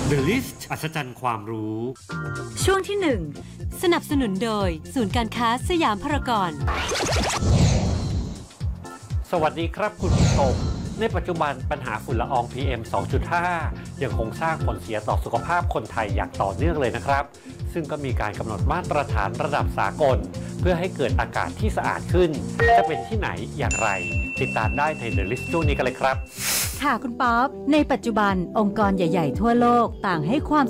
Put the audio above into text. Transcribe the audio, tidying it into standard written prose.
The List อัศจรรย์ความรู้ช่วงที่ 1 สนับสนุนโดยศูนย์การค้าสยามพารากอนสวัสดีครับคุณผู้ชมในปัจจุบันปัญหาฝุ่นละออง PM 2.5 ยังคงสร้างผลเสียต่อสุขภาพคนไทยอย่างต่อเนื่องเลยนะครับซึ่งก็มีการกำหนดมาตรฐานระดับสากลเพื่อให้เกิดอากาศที่สะอาดขึ้นจะเป็นที่ไหนอย่างไรติดตามได้ใน The List ช่วงนี้กันเลยครับค่ะคุณป๊อปในปัจจุบันองค์กรใหญ่ๆทั่วโลกต่างให้ความ